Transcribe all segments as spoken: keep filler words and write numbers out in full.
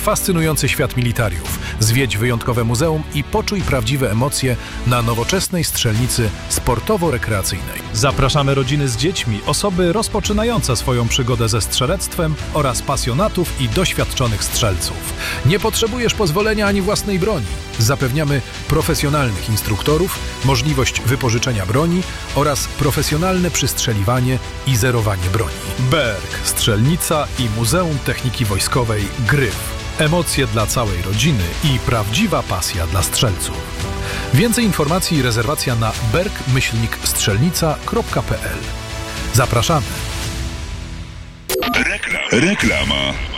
fascynujący świat militariów. Zwiedź wyjątkowe muzeum i poczuj prawdziwe emocje na nowoczesnej strzelnicy sportowo-rekreacyjnej. Zapraszamy rodziny z dziećmi, osoby rozpoczynające swoją przygodę ze strzelectwem oraz pasjonatów i doświadczonych strzelców. Nie potrzebujesz pozwolenia ani własnej broni. Zapewniamy profesjonalnych instruktorów, możliwość wypożyczenia broni oraz profesjonalne przystrzeliwanie i zerowanie broni. Berk, strzelnica i Muzeum Techniki Wojskowej Gryf. Emocje dla całej rodziny i prawdziwa pasja dla strzelców. Więcej informacji i rezerwacja na berk myślnik strzelnica kropka p l. Zapraszamy. Rekla- reklama.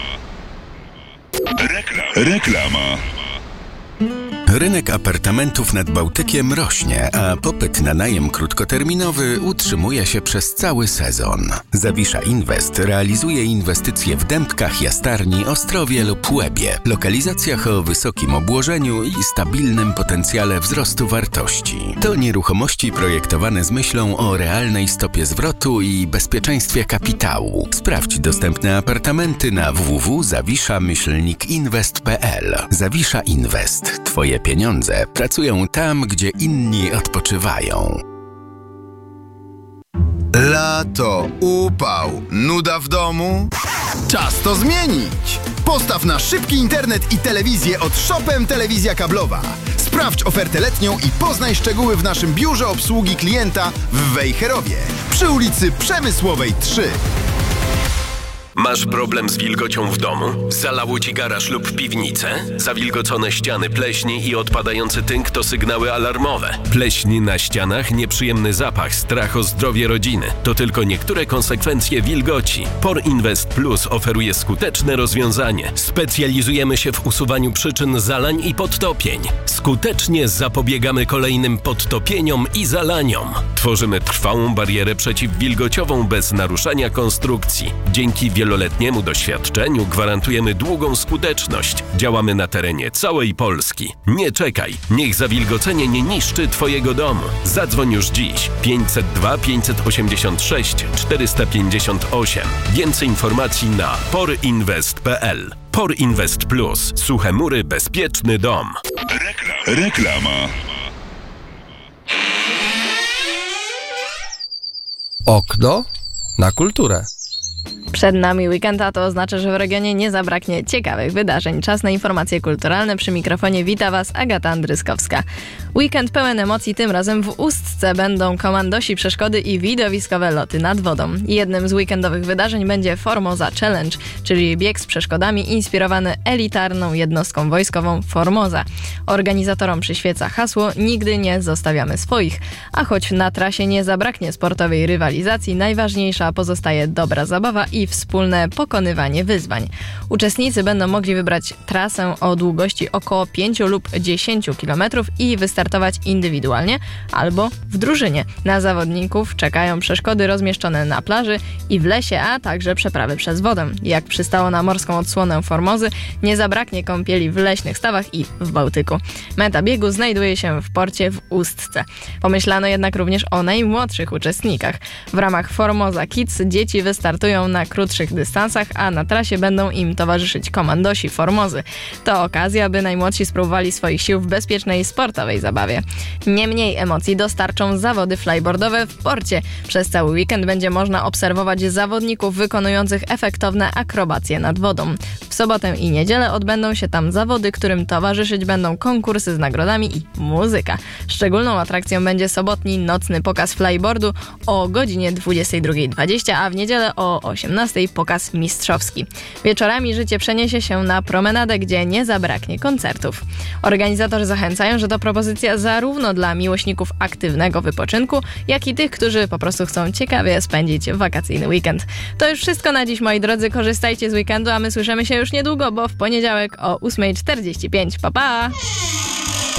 Rekla- reklama. Rynek apartamentów nad Bałtykiem rośnie, a popyt na najem krótkoterminowy utrzymuje się przez cały sezon. Zawisza Invest realizuje inwestycje w Dębkach, Jastarni, Ostrowie lub Łebie, lokalizacjach o wysokim obłożeniu i stabilnym potencjale wzrostu wartości. To nieruchomości projektowane z myślą o realnej stopie zwrotu i bezpieczeństwie kapitału. Sprawdź dostępne apartamenty na w w w kropka zawisza myślnik inwest kropka p l. Zawisza Invest. Twoje pieniądze pracują tam, gdzie inni odpoczywają. Lato, upał, nuda w domu? Czas to zmienić! Postaw na szybki internet i telewizję od Shopem Telewizja Kablowa. Sprawdź ofertę letnią i poznaj szczegóły w naszym biurze obsługi klienta w Wejherowie przy ulicy Przemysłowej trzy. Masz problem z wilgocią w domu? Zalało ci garaż lub piwnicę? Zawilgocone ściany, pleśni i odpadający tynk to sygnały alarmowe. Pleśń na ścianach, nieprzyjemny zapach, strach o zdrowie rodziny. To tylko niektóre konsekwencje wilgoci. Por Invest Plus oferuje skuteczne rozwiązanie. Specjalizujemy się w usuwaniu przyczyn zalań i podtopień. Skutecznie zapobiegamy kolejnym podtopieniom i zalaniom. Tworzymy trwałą barierę przeciwwilgociową bez naruszania konstrukcji. Dzięki wieloletniemu doświadczeniu gwarantujemy długą skuteczność. Działamy na terenie całej Polski. Nie czekaj, niech zawilgocenie nie niszczy Twojego domu. Zadzwoń już dziś pięćset dwa pięćset osiemdziesiąt sześć czterysta pięćdziesiąt osiem. Więcej informacji na porinvest kropka p l. Por Invest Plus. Suche mury, bezpieczny dom. Rekla- reklama. Okno na kulturę. Przed nami weekend, a to oznacza, że w regionie nie zabraknie ciekawych wydarzeń. Czas na informacje kulturalne. Przy mikrofonie wita Was Agata Andryskowska. Weekend pełen emocji, tym razem w Ustce będą komandosi przeszkody i widowiskowe loty nad wodą. Jednym z weekendowych wydarzeń będzie Formosa Challenge, czyli bieg z przeszkodami inspirowany elitarną jednostką wojskową Formosa. Organizatorom przyświeca hasło "Nigdy nie zostawiamy swoich", a choć na trasie nie zabraknie sportowej rywalizacji, najważniejsza pozostaje dobra zabawa i wspólne pokonywanie wyzwań. Uczestnicy będą mogli wybrać trasę o długości około pięciu lub dziesięciu kilometrów i wystartować indywidualnie albo w drużynie. Na zawodników czekają przeszkody rozmieszczone na plaży i w lesie, a także przeprawy przez wodę. Jak przystało na morską odsłonę Formozy, nie zabraknie kąpieli w leśnych stawach i w Bałtyku. Meta biegu znajduje się w porcie w Ustce. Pomyślano jednak również o najmłodszych uczestnikach. W ramach Formosa Kids dzieci wystartują na krótszych dystansach, a na trasie będą im towarzyszyć komandosi Formozy. To okazja, by najmłodsi spróbowali swoich sił w bezpiecznej sportowej zabawie. Nie mniej emocji dostarczą zawody flyboardowe w porcie. Przez cały weekend będzie można obserwować zawodników wykonujących efektowne akrobacje nad wodą. W sobotę i niedzielę odbędą się tam zawody, którym towarzyszyć będą konkursy z nagrodami i muzyka. Szczególną atrakcją będzie sobotni nocny pokaz flyboardu o godzinie dwudziestej drugiej dwadzieścia, a w niedzielę o osiemnastej pokaz mistrzowski. Wieczorami życie przeniesie się na promenadę, gdzie nie zabraknie koncertów. Organizatorzy zachęcają, że to propozycja zarówno dla miłośników aktywnego wypoczynku, jak i tych, którzy po prostu chcą ciekawie spędzić wakacyjny weekend. To już wszystko na dziś, moi drodzy. Korzystajcie z weekendu, a my słyszymy się już niedługo, bo w poniedziałek o ósma czterdzieści pięć. Pa, pa!